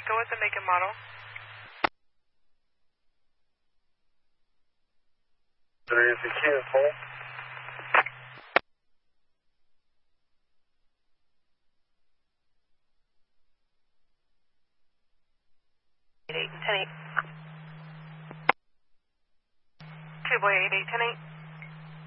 go with the make and model. There is the key in full. Two boy 8810-8.